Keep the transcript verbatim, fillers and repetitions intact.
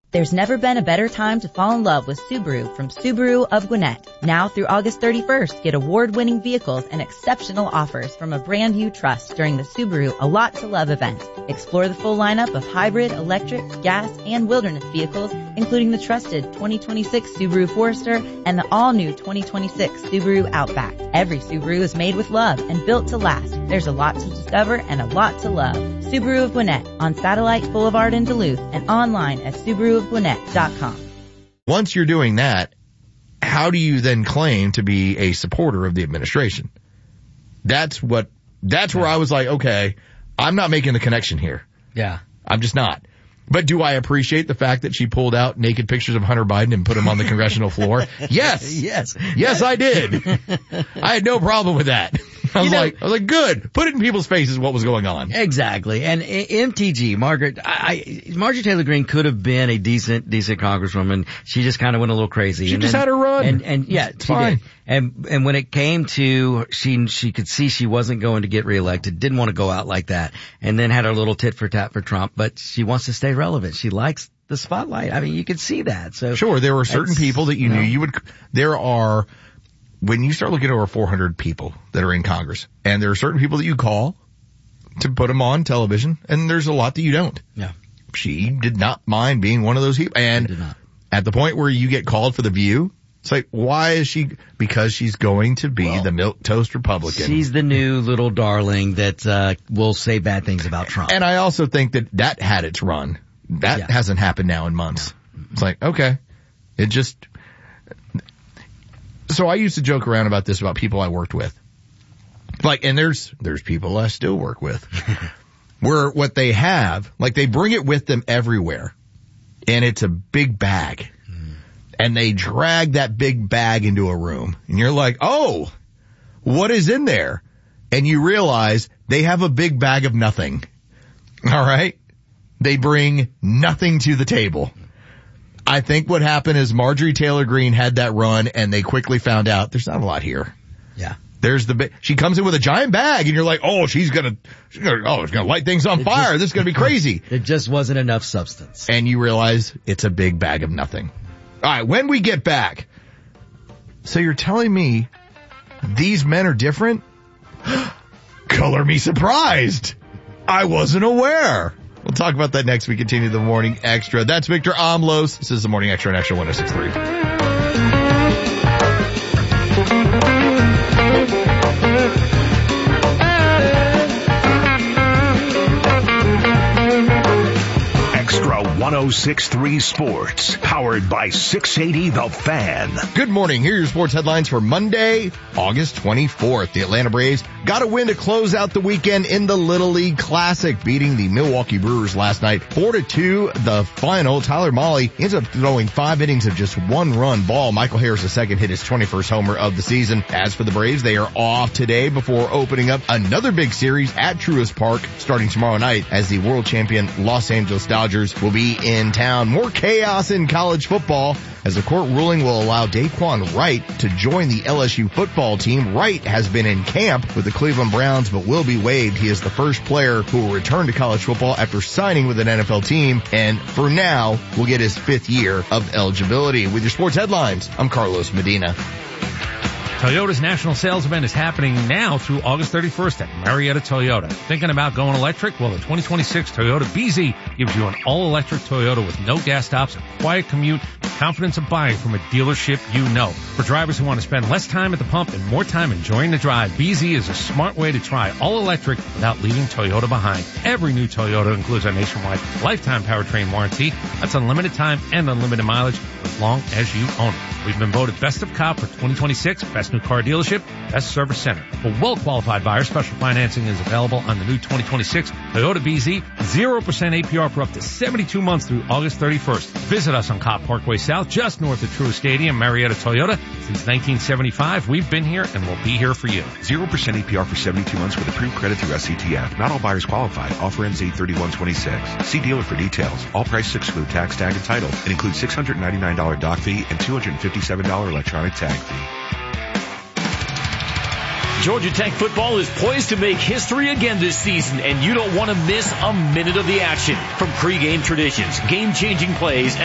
There's never been a better time to fall in love with Subaru from Subaru of Gwinnett. Now through August thirty-first, get award-winning vehicles and exceptional offers from a brand you trust during the Subaru A Lot to Love event. Explore the full lineup of hybrid, electric, gas, and wilderness vehicles, including the trusted twenty twenty-six Subaru Forester and the all-new twenty twenty-six Subaru Outback. Every Subaru is made with love and built to last. There's a lot to discover and a lot to love. Subaru of Gwinnett on Satellite Boulevard in Duluth and online at Subaru of Gwinnett dot com. Once you're doing that, how do you then claim to be a supporter of the administration? That's what, that's where I was like, okay, I'm not making the connection here. Yeah. I'm just not. But do I appreciate the fact that she pulled out naked pictures of Hunter Biden and put them on the congressional floor? Yes. Yes. Yes, I did. I had no problem with that. I was You know, like, I was like, good. Put it in people's faces what was going on. Exactly. And M T G, Margaret, I, I, Marjorie Taylor Greene could have been a decent, decent congresswoman. She just kind of went a little crazy. She and just then, had her run. And, and yeah, it's she fine. did. And, and when it came to, she, she could see she wasn't going to get reelected, didn't want to go out like that, and then had her little tit for tat for Trump, but she wants to stay relevant. She likes the spotlight. I mean, you could see that. So sure, there were certain people that you, you knew know. you would, there are, when you start looking at over four hundred people that are in Congress, and there are certain people that you call to put them on television, and there's a lot that you don't. Yeah. She did not mind being one of those people. And at the point where you get called for The View, it's like, why is she? Because she's going to be Well, the milquetoast Republican. She's the new little darling that uh will say bad things about Trump. And I also think that that had its run. That Yeah. hasn't happened now in months. It's like, okay, it just, so I used to joke around about this about people I worked with. Like, and there's, there's people I still work with where what they have, like they bring it with them everywhere and it's a big bag mm. and they drag that big bag into a room and you're like, oh, what is in there? And you realize they have a big bag of nothing. All right. They bring nothing to the table. I think what happened is Marjorie Taylor Greene had that run and they quickly found out there's not a lot here. Yeah. There's the bit, she comes in with a giant bag and you're like, oh, she's gonna, she's gonna oh, it's gonna light things on It fire. just- This is gonna be crazy. There just wasn't enough substance. And you realize it's a big bag of nothing. All right. When we get back. So you're telling me these men are different? Color me surprised. I wasn't aware. We'll talk about that next. We continue the Morning Extra. That's Victor Amlos. This is the Morning Extra on Extra one oh six point three. one oh six point three Sports, powered by six eighty The Fan. Good morning. Here are your sports headlines for Monday, August twenty-fourth. The Atlanta Braves got a win to close out the weekend in the Little League Classic, beating the Milwaukee Brewers last night four to two. The final, Tyler Mahle ends up throwing five innings of just one run ball. Michael Harris the second hit his twenty-first homer of the season. As for the Braves, they are off today before opening up another big series at Truist Park starting tomorrow night as the world champion Los Angeles Dodgers will be in town. More chaos in college football as the court ruling will allow Daquan Wright to join the L S U football team. Wright has been in camp with the Cleveland Browns but will be waived. He is the first player who will return to college football after signing with an N F L team and for now will get his fifth year of eligibility. With your sports headlines, I'm Carlos Medina. Toyota's national sales event is happening now through August thirty-first at Marietta Toyota. Thinking about going electric? Well, the twenty twenty-six Toyota B Z gives you an all-electric Toyota with no gas stops, a quiet commute, the confidence of buying from a dealership you know. For drivers who want to spend less time at the pump and more time enjoying the drive, B Z is a smart way to try all-electric without leaving Toyota behind. Every new Toyota includes a nationwide lifetime powertrain warranty. That's unlimited time and unlimited mileage as long as you own it. We've been voted Best of Cop for twenty twenty-six, Best New Car Dealership, Best Service Center. For well-qualified buyers, special financing is available on the new twenty twenty-six Toyota B Z. zero percent A P R for up to seventy-two months through August thirty-first. Visit us on Cobb Parkway South, just north of Truist Stadium, Marietta Toyota. Since nineteen seventy-five, we've been here and we'll be here for you. zero percent A P R for seventy-two months with approved credit through S C T F. Not all buyers qualify. Offer ends eight thirty-one twenty-six. See dealer for details. All prices exclude tax, tag, and title. It includes six hundred ninety-nine dollars dock fee and two hundred fifty-seven dollars electronic tag fee. Georgia Tech football is poised to make history again this season, and you don't want to miss a minute of the action. From pregame traditions, game-changing plays, and